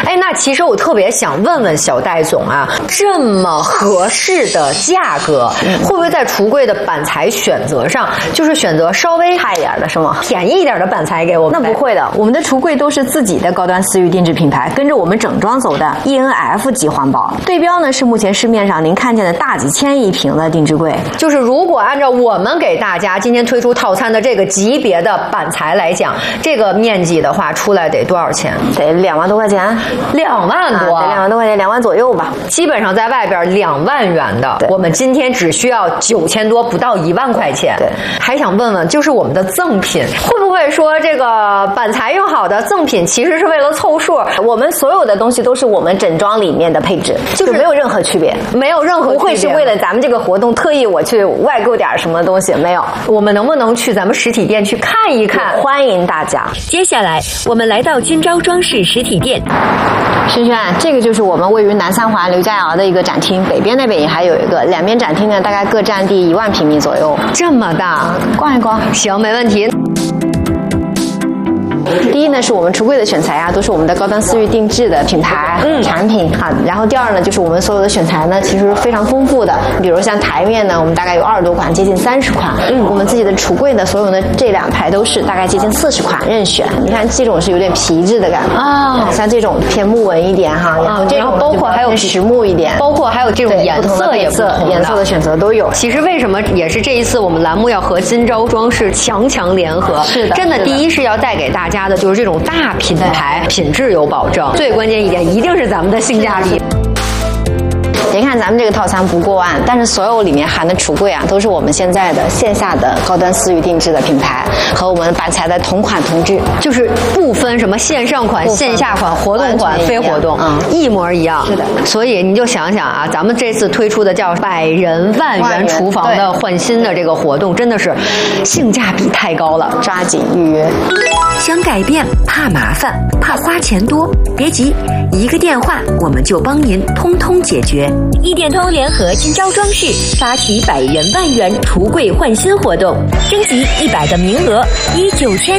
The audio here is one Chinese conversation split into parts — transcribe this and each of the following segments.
哎，那其实我特别想问问小戴总啊，这么合适的价格，会不会在橱柜的板材选择上，就是选择稍微差一点的是吗？ 便宜一点的板材给我们？ 那不会的，我们的橱柜都是自己的高端私域定制品牌，跟着我们整装走的 ENF 级环保。对标呢是目前市面上您看见的大几千一平的定制柜。 就是如果按照我们给大家今天推出套餐的这个级别的板材来讲，这个面积的话出来得多少钱？ 得2万多块钱 ，2万多， 得2万多块钱，2万左右吧。 基本上在外边2万元的，我们今天只需要9000多，不到1万块钱。 对， 还想问问，就是我们的赠品会不会说这个板材用好的赠品其实是为了凑数？ 我们所有的东西都是我们整装里面的配置，就是没有任何区别， 没有任何区别， 不会是为了咱们这个活动特意我去外购点什么东西，没有。 我们能不能去咱们实体店去看一看？ 欢迎大家。 接下来我们来到金招装饰实体店。 轩轩，这个就是我们位于南三环刘家窑的一个展厅，北边那边也还有一个，两边展厅呢大概各占地1万平米左右。 这么大， 逛一逛， 行，没问题。 第一呢，是我们橱柜的选材啊，都是我们的高端私域定制的品牌产品哈。然后第二呢，就是我们所有的选材呢，其实非常丰富的。比如像台面呢，我们大概有20多款，接近30款。我们自己的橱柜呢，所有的这2排都是大概接近40款任选。你看这种是有点皮质的感觉啊，像这种偏木纹一点哈，然后这种包括还有实木一点， 包括还有这种颜色也不同， 颜色的选择都有。 其实为什么也是这一次我们栏目要和金招装饰强联合？ 是的， 真的，第一是要带给大家的就是这种大品牌，品质有保证。最关键一点，一定是咱们的性价比。 别看咱们这个套餐不过万，但是所有里面含的橱柜啊，都是我们现在的线下的高端私域定制的品牌，和我们板材的同款同质， 就是不分什么线上款、线下款、活动款、非活动，一模一样。 是的， 所以你就想想啊，咱们这次推出的叫100人万元厨房的换新的这个活动，真的是性价比太高了， 抓紧预约。 想改变，怕麻烦，怕花钱多，别急，一个电话我们就帮您通通解决。易电通联合金招装饰发起100人万元橱柜换新活动，征集100个名额，以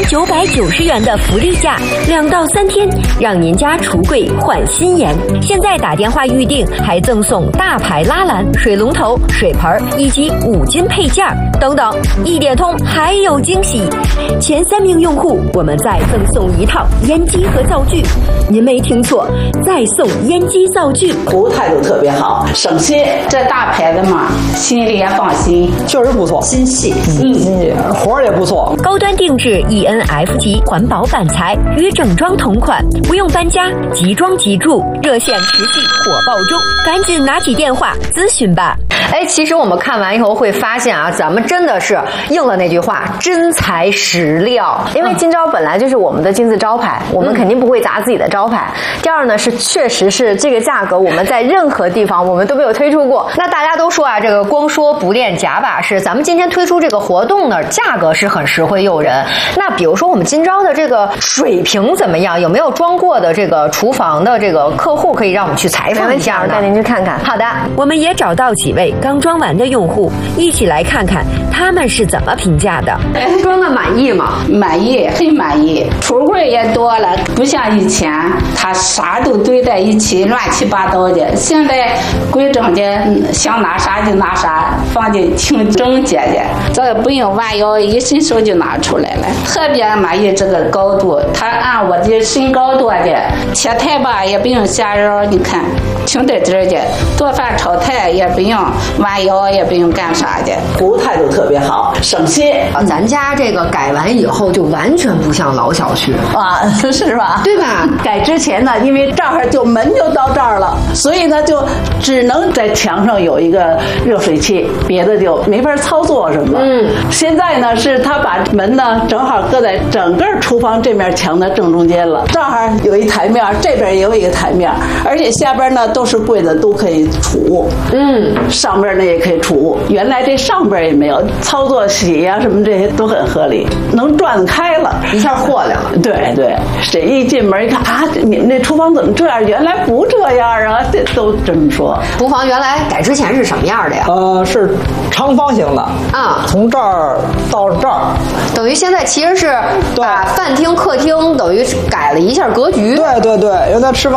9990元的福利价，2到3天让您家橱柜换新颜。现在打电话预定，还赠送大牌拉篮、水龙头、水盆以及5金配件等等。易电通还有惊喜，前3名用户我们再赠送1套烟机和灶具。您没听错，再送烟机灶具。 服务态度特别好，省心。这大牌子嘛，心里也放心， 确实不错， 心细， 活儿也不错。 高端定制 ENF 级环保板材，与整装同款，不用搬家，即装即住。热线持续火爆中，赶紧拿起电话咨询吧。 哎，其实我们看完以后会发现啊，咱们真的是应了那句话，真材实料。 因为金招本来就是我们的金字招牌，我们肯定不会砸自己的招牌。第二呢，是确实是这个价格，我们在任何地方我们都没有推出过。 那大家都说啊，这个光说不练假把式。咱们今天推出这个活动呢，价格是很实惠诱人。那比如说我们金招的这个水平怎么样？有没有装过的这个厨房的这个客户可以让我们去采访一下呢？ 带您去看看。 好的， 我们也找到几位刚装完的用户，一起来看看他们是怎么评价的。 装的满意吗？ 满意，很满意。橱柜也多了，不像以前它啥都堆在一起，乱七八糟的。现在规整的，想拿啥就拿啥，放的挺整洁的，这也不用弯腰，一伸手就拿出来了。特别满意这个高度，它按我的身高多的，切菜吧也不用下腰，你看挺得劲的。做饭炒菜也不用弯腰，也不用干啥的， 服务态度特别好，省心。 咱家这个改完以后就完全不像老小区啊，是吧？ 对吧？ 改之前呢，因为这儿就门就到这儿了，所以呢就只能在墙上有一个热水器，别的就没法操作什么。现在呢是他把门呢正好搁在整个厨房这面墙的正中间了，正好有一台面，这边也有一个台面，而且下边呢都是柜子，都可以储物。上边呢也可以储物。原来这上边也没有，操作洗呀什么这些都很合理，能转开了， 一下豁亮了。 对对，谁一进门一看啊，你们这厨房怎么这样？原来不这样啊，这都这么说。 厨房原来改之前是什么样的呀？ 是长方形的啊， 从这儿到这儿， 等于现在其实是把饭厅、客厅等于改了一下格局。 对对对，原来吃饭